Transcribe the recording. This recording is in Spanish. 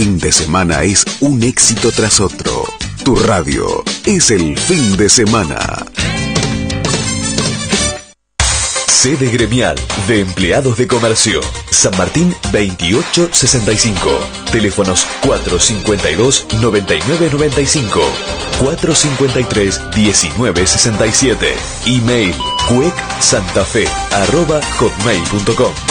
fin de semana es un éxito tras otro. Tu radio es el fin de semana. Sede gremial de empleados de comercio. San Martín 2865. Teléfonos 452-9995. 453-1967. Email cuecsantafe@hotmail.com.